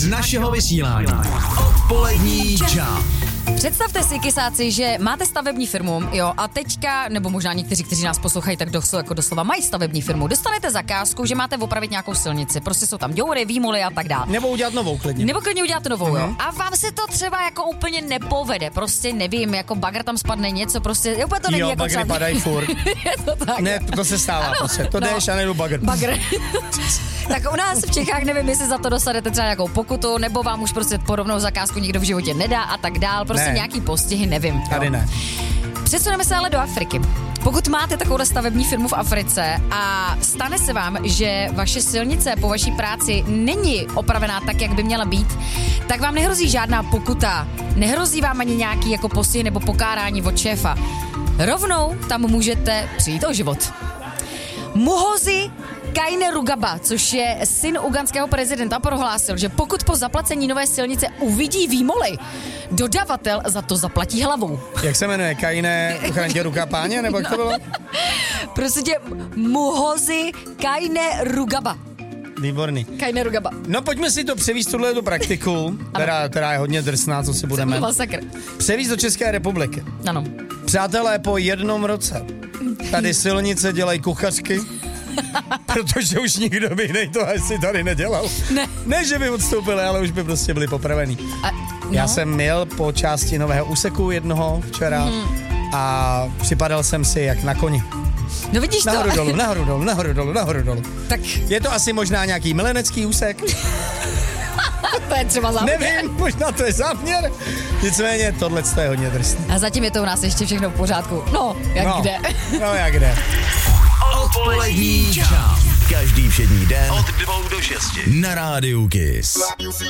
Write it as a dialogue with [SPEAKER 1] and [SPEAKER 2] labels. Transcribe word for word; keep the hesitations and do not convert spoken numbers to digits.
[SPEAKER 1] našeho vysílání. Odpolední čas.
[SPEAKER 2] Představte si, kysáci, že máte stavební firmu, jo, a teďka, nebo možná někteří, kteří nás poslouchají, tak doslova, jako doslova mají stavební firmu, dostanete zakázku, že máte opravit nějakou silnici, prostě jsou tam děury, výmoly a tak dále.
[SPEAKER 3] Nebo udělat novou klidně.
[SPEAKER 2] Nebo klidně udělat novou,
[SPEAKER 3] uh-huh.
[SPEAKER 2] jo. A vám se to třeba jako úplně nepovede, prostě nevím, jako bagr tam spadne něco, prostě, úplně to není
[SPEAKER 3] jo,
[SPEAKER 2] jako
[SPEAKER 3] bagry
[SPEAKER 2] třeba...
[SPEAKER 3] padají furt.
[SPEAKER 2] Je to tak.
[SPEAKER 3] Ne, to se stává, ano, prostě. To
[SPEAKER 2] no.
[SPEAKER 3] jdeš a nejdu bagr.
[SPEAKER 2] Bagr. Tak u nás v Čechách nevím, jestli za to dostanete třeba nějakou pokutu, nebo vám už prostě podobnou zakázku nikdo v životě nedá a tak dál, prostě
[SPEAKER 3] ne.
[SPEAKER 2] nějaký postihy, nevím.
[SPEAKER 3] Tady
[SPEAKER 2] jo.
[SPEAKER 3] ne.
[SPEAKER 2] Přesuneme se ale do Afriky. Pokud máte takovou stavební firmu v Africe a stane se vám, že vaše silnice po vaší práci není opravená tak, jak by měla být, tak vám nehrozí žádná pokuta, nehrozí vám ani nějaký jako postih nebo pokárání od šéfa. Rovnou tam můžete přijít o život. Muhoozi Kainerugaba, což je syn ugandského prezidenta, prohlásil, že pokud po zaplacení nové silnice uvidí výmoly, dodavatel za to zaplatí hlavou.
[SPEAKER 3] Jak se jmenuje? Kaine uchrantě ruka páně, nebo jak to bylo?
[SPEAKER 2] Prostě Muhoozi Kainerugaba.
[SPEAKER 3] Výborný.
[SPEAKER 2] Kainerugaba.
[SPEAKER 3] No pojďme si to převízt tuhle tu praktiku, která, která je hodně drsná, co si budeme.
[SPEAKER 2] Masakr.
[SPEAKER 3] Převízt do České republiky.
[SPEAKER 2] Ano.
[SPEAKER 3] Přátelé, po jednom roce tady silnice dělají kuchařky, protože už nikdo by jiný to asi tady nedělal.
[SPEAKER 2] Ne.
[SPEAKER 3] Ne, že by odstoupili, ale už by prostě byli popravený.
[SPEAKER 2] A, no.
[SPEAKER 3] Já jsem měl po části nového úseku jednoho včera mm. a připadal jsem si jak na koni.
[SPEAKER 2] No vidíš to.
[SPEAKER 3] Nahoru dolů, nahoru dolů, nahoru dolů, nahoru dolů.
[SPEAKER 2] Tak.
[SPEAKER 3] Je to asi možná nějaký milenecký úsek.
[SPEAKER 2] To je třeba záměr.
[SPEAKER 3] Nevím, možná to je záměr. Nicméně tohle je hodně drsné.
[SPEAKER 2] A zatím je to u nás ještě všechno v pořádku. No, jak
[SPEAKER 3] no,
[SPEAKER 2] kde.
[SPEAKER 3] No, jak kde.
[SPEAKER 1] Odpolední čas. Každý všední den od dvou do šesti na rádiu Kiss.